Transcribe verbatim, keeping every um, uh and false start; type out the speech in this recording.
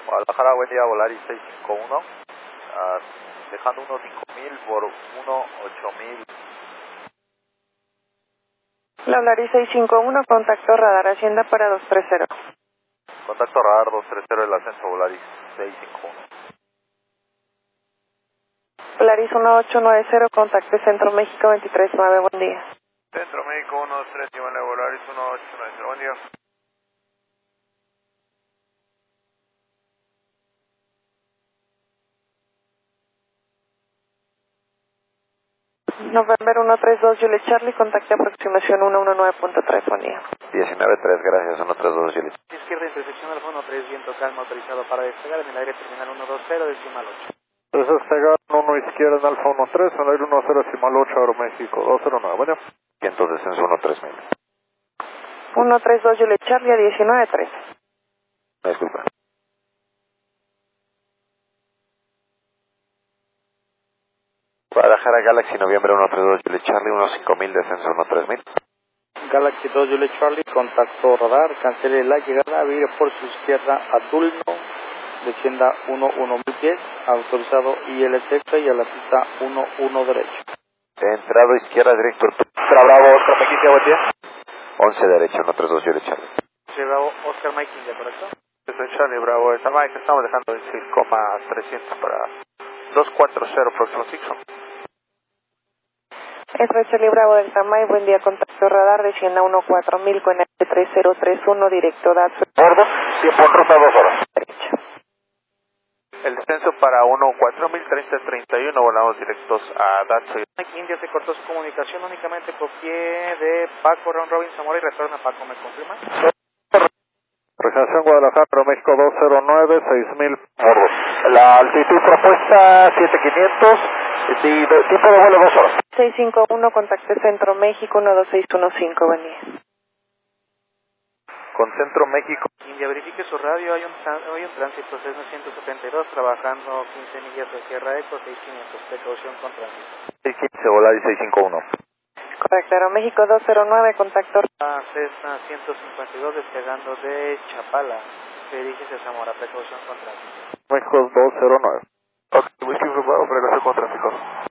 Guadalajara, buen día, Volaris seis cinco uno, uh, dejando uno cinco mil por uno ocho mil. La Volaris seis cinco uno, contacto radar Hacienda para dos tres cero. Contacto radar dos tres cero, el ascenso Volaris seis cinco uno. Volaris uno ocho nueve cero, contacto Centro México veintitrés nueve, buen día. Centro México uno dos tres, Iván Volaris uno ocho nueve cero, buen día. November uno tres dos, Juliet Charlie, contacto aproximación uno uno nueve punto tres, buen día. diecinueve tres, gracias, uno tres dos, Juliet. Izquierda, intersección Alfa uno tres, viento calma, autorizado para despegar en el aire terminal uno dos cero, decimal ocho. Despegar uno izquierda en Alfa uno tres, en el aire uno cero, decimal ocho, Aeroméxico dos cero nueve, bueno. Y entonces descenso uno tres mil. uno tres dos, Juliet Charlie a diecinueve tres. Disculpa. Guadalajara Galaxy, noviembre uno tres dos, Juliet Charlie, uno cinco mil, descenso uno tres mil. Galaxy dos, Juliet Charlie, contacto radar, cancele la llegada, vire por su izquierda a Dulno, descienda uno uno mil pies, autorizado I L T y a la pista uno uno derecho. Entrado izquierda, directo. Bravo, Oscar Mike, buen día. once derecho, uno tres dos, Juliet Charlie. Sí, Bravo, Oscar Mike, India, ¿correcto? Soy Charlie, Bravo, esta Mike, estamos dejando en seis coma trescientos para dos cuatro cero, próximo sixo. Es Charlie Bravo del Tamay, buen día, contacto radar, descienda uno cuatro mil con el tres cero tres uno, directo Datsun. Bordo, tiempo en ruta dos horas. Derecha. El descenso para uno cuatro mil treinta treinta y uno, volamos directos a Datsun. Mike India se cortó su comunicación, únicamente copié de Paco Ron Robin Zamora y retorna Paco, ¿me confirma? Regeneración Guadalajara, Aeroméxico dos cero nueve, seis mil. Bordo. La altitud propuesta siete mil quinientos, y de- tiempo de vuelo dos horas. seis cinco uno, contacto Centro México uno dos seis uno cinco, buen día. Con Centro México. India, verifique su radio, hay un, tran- hay un tránsito Cessna ciento setenta y dos, trabajando quince millas de Sierra Eco, seis quinientos, precaución con tránsito. seis quince, Volaris seis cinco uno. Correcto, Aeroméxico dos cero nueve, contacto. A Cessna ciento cincuenta y dos, despegando de Chapala, dirígese a Zamora, precaución con tránsito. México dos cero nueve. Ok, muy bien, preparado para el contra,